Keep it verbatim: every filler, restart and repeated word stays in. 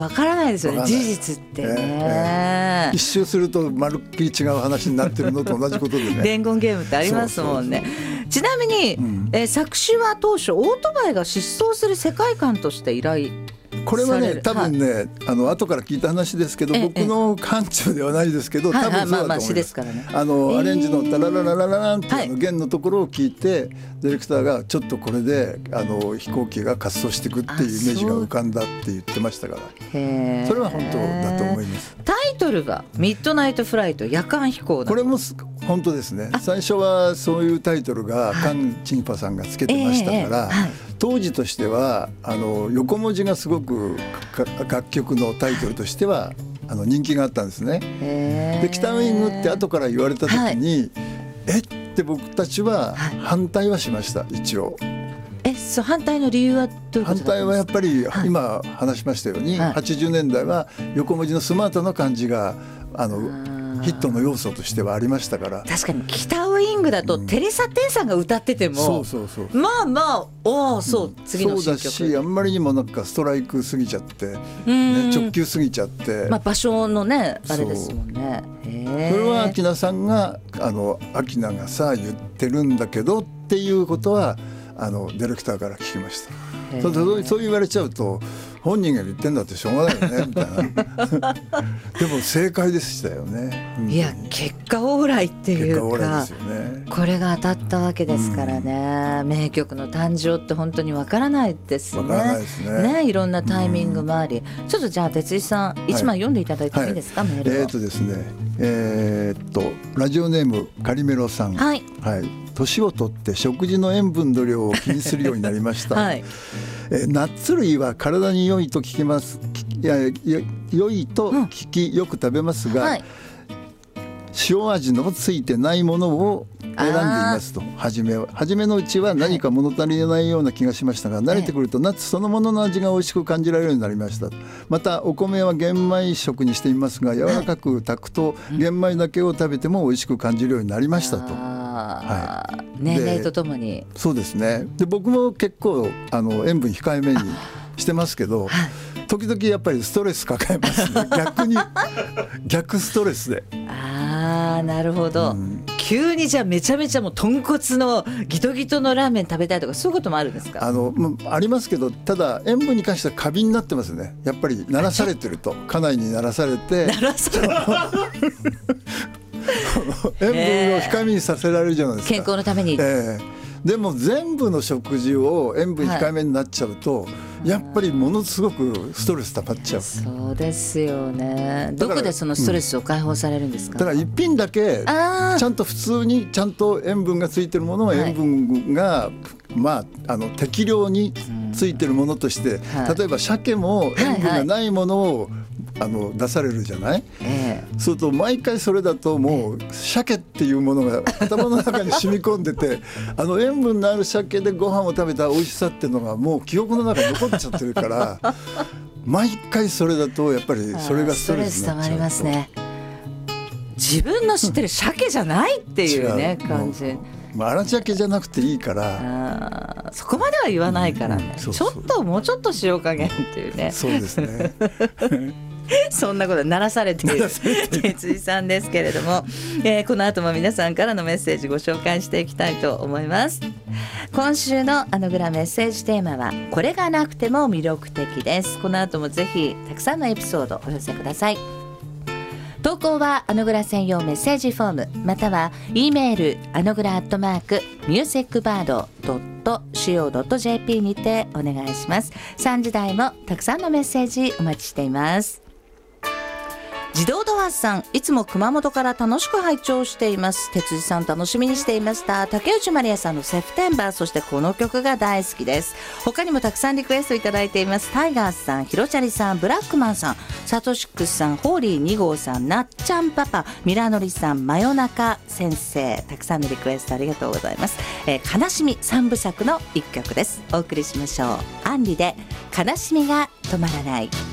わからないですよね、事実ってね、 えー、一周するとまるっきり違う話になってるのと同じことでね伝言ゲームってありますもんね。そうそうそう、ちなみに、うん、えー、作詞は当初オートバイが疾走する世界観として依頼、 これはね多分ね、はい、あの後から聞いた話ですけど、僕の感情ではないですけど、多分そうだと思います。あのアレンジのタラララララランっていう弦のところを聞いて、ディレクターがちょっとこれであの飛行機が滑走していくっていうイメージが浮かんだって言ってましたから、へそれは本当だと思います。 タイトルがミッドナイトフライト、夜間飛行だ。 これも本当ですね。最初はそういうタイトルがカン・チンファさんがつけてましたから、えーはい、当時としてはあの横文字がすごく楽曲のタイトルとしてはあの人気があったんですね。で北ウイングって後から言われた時に、はい、えって僕たちは反対はしました、一応。 えそう反対の理由はどういうことだったんですか？ 反対はやっぱり今話しましたように、はい、はちじゅうねんだいは横文字のスマートな感じがあのヒットの要素としてはありましたから。 確かに北ウイングだと、うん、テレサ・テンさんが歌っててもそうそうそう、 まあまあおおそう、うん、次の新曲そうだし、あんまりにもなんかストライクすぎちゃって、ね、直球すぎちゃって、 まあ、場所のねあれですもんね。へそれは明菜さんがあの明菜がさ言ってるんだけどっていうことはあのディレクターから聞きました。そうそうそう言われちゃうと本人が言ってんだってしょうがないよねみたいなでも正解でしたよね。 いや結果オーライっていうか、ね、これが当たったわけですからね、うん、名曲の誕生って本当にわからないですね。 わからないですね。 ね、いろんなタイミングもあり、うん、ちょっとじゃあ哲井さん一枚読んでいただいてもいいですか、はい、メールを。 えーとですねえー、っとラジオネームカリメロさん、はい、はい、年を取って食事の塩分の量を気にするようになりました、はい、えナッツ類は体に良いと聞きますいや良いと聞き、うん、よく食べますが、はい、塩味のついてないものを選んでいますと。初めは初めのうちは何か物足りないような気がしましたが、はい、慣れてくるとナッツそのものの味が美味しく感じられるようになりました。またお米は玄米食にしていますが、柔らかく炊くと玄米だけを食べても美味しく感じるようになりましたと。 はい、年齢とともに。 そうですね。で僕も結構あの塩分控えめにしてますけど、時々やっぱりストレス抱えますね逆に逆ストレスで。 ああなるほど、うん、急にじゃあめちゃめちゃもう豚骨のギトギトのラーメン食べたいとかそういうこともあるんですか？ あのありますけど、ただ塩分に関しては過敏になってますね。やっぱり慣らされてると、家内に慣らされて慣らされ塩分を控えめにさせられるじゃないですか、 健康のために、 えーでも全部の食事を塩分控えめになっちゃうと、はい、やっぱりものすごくストレス溜まっちゃう。 そうですよね。どこでそのストレスを解放されるんですか？ だから一品だけちゃんと普通にちゃんと塩分がついてるものは塩分が、はい、まあ、あの適量についてるものとして、はい、例えば鮭も塩分がないものを、はいはい、あの出されるじゃない、えー、そうすると毎回それだともう鮭っていうものが頭の中に染み込んでてあの塩分のある鮭でご飯を食べた美味しさっていうのがもう記憶の中に残っちゃってるから毎回それだとやっぱりそれがストレスになっちゃうと。ストレス溜まりますね。 自分の知ってる鮭じゃないっていうね感じ。 まあ、荒鮭じゃなくていいから、 あそこまでは言わないからね、うん、そうそう、ちょっともうちょっと塩加減っていうね。 そうですねそんなこと鳴らされている哲井さんですけれども、えー、この後も皆さんからのメッセージご紹介していきたいと思います。今週のアノグラメッセージテーマはこれがなくても魅力的です。この後もぜひたくさんのエピソードお寄せください。投稿はアノグラ専用メッセージフォームまたは E メールアノグラアットマークミュージックバードドットシーオードットジェーピー にてお願いします。さんじ台もたくさんのメッセージお待ちしています。自動ドアさん、いつも熊本から楽しく拝聴しています。哲司さん楽しみにしていました。竹内まりやさんのセプテンバー、そしてこの曲が大好きです。他にもたくさんリクエストいただいています。タイガースさん、ひろちゃりさん、ブラックマンさん、サトシックスさん、ホーリーに号さん、なっちゃんパパ、ミラノリさん、真夜中先生、たくさんのリクエストありがとうございます。えー、悲しみ三部作の一曲です。お送りしましょう。アンリで悲しみが止まらない。